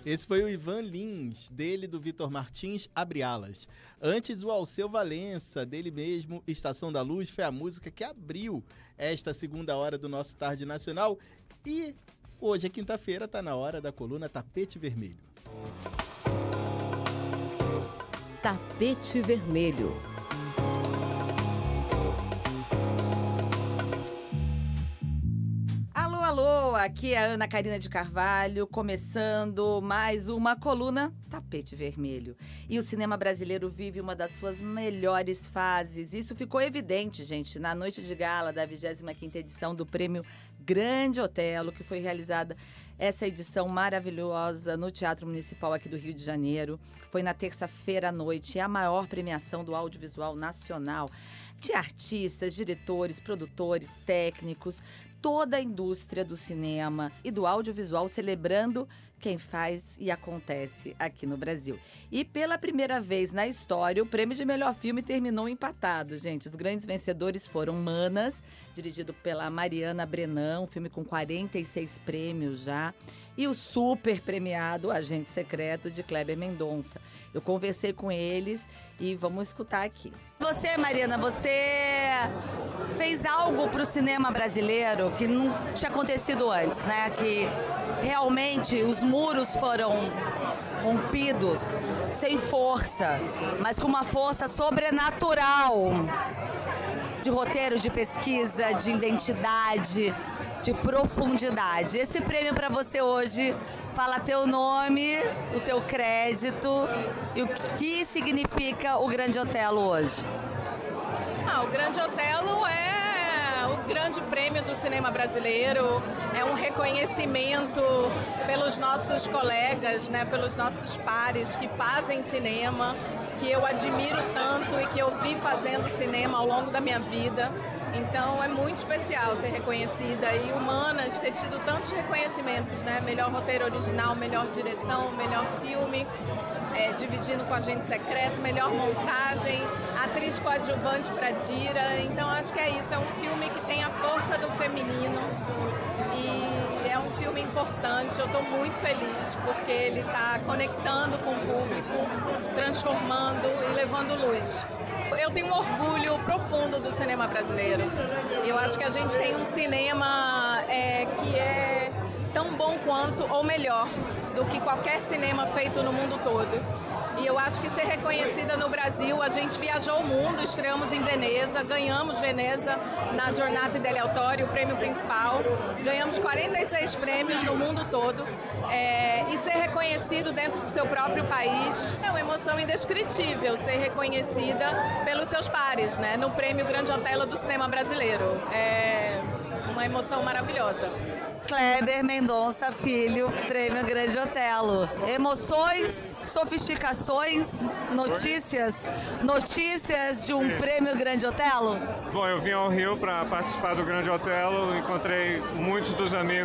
Esse foi o Ivan Lins, dele do Vitor Martins, Abre Alas. Antes, o Alceu Valença, dele mesmo, Estação da Luz, foi a música que abriu esta segunda hora do nosso Tarde Nacional. E hoje é quinta-feira, tá na hora da coluna Tapete Vermelho. Tapete Vermelho. Alô, aqui é a Ana Karina de Carvalho, começando mais uma coluna Tapete Vermelho. E o cinema brasileiro vive uma das suas melhores fases. Isso ficou evidente, gente, na noite de gala da 25ª edição do Prêmio Grande Otelo, que foi realizada essa edição maravilhosa no Teatro Municipal aqui do Rio de Janeiro. Foi na terça-feira à noite, é a maior premiação do audiovisual nacional. De artistas, diretores, produtores, técnicos, toda a indústria do cinema e do audiovisual celebrando quem faz e acontece aqui no Brasil. E pela primeira vez na história, o prêmio de melhor filme terminou empatado, gente. Os grandes vencedores foram Manas, dirigido pela Mariana Brennan, um filme com 46 prêmios já, e o super premiado Agente Secreto, de Kleber Mendonça. Eu conversei com eles e vamos escutar aqui. Você, Mariana, você fez algo para o cinema brasileiro que não tinha acontecido antes, né? Que realmente os muros foram rompidos sem força, mas com uma força sobrenatural de roteiros, de pesquisa, de identidade, de profundidade. Esse prêmio para você hoje fala teu nome, o teu crédito e o que significa o Grande Otelo hoje. O Grande Otelo é o grande prêmio do cinema brasileiro, é um reconhecimento pelos nossos colegas, né, pelos nossos pares que fazem cinema, que eu admiro tanto e que eu vi fazendo cinema ao longo da minha vida. Então é muito especial ser reconhecida e Humanas ter tido tantos reconhecimentos, né? Melhor roteiro original, melhor direção, melhor filme, dividindo com Agente Secreto, melhor montagem, atriz coadjuvante para Dira. Então acho que é isso, é um filme que tem a força do feminino e é um filme importante. Eu estou muito feliz porque ele está conectando com o público, transformando e levando luz. Eu tenho um orgulho profundo do cinema brasileiro. Eu acho que a gente tem um cinema que é tão bom quanto ou melhor do que qualquer cinema feito no mundo todo. E eu acho que ser reconhecida no Brasil, a gente viajou o mundo, estreamos em Veneza, ganhamos Veneza na Giornata degli Autori, o prêmio principal. Ganhamos 46 prêmios no mundo todo. E ser reconhecido dentro do seu próprio país é uma emoção indescritível, ser reconhecida pelos seus pares, né, no Prêmio Grande Otelo do cinema brasileiro. É uma emoção maravilhosa. Kleber Mendonça Filho, Prêmio Grande Otelo. Emoções, sofisticações, notícias de um Prêmio Grande Otelo? Bom, eu vim ao Rio para participar do Grande Otelo, encontrei muitos dos amigos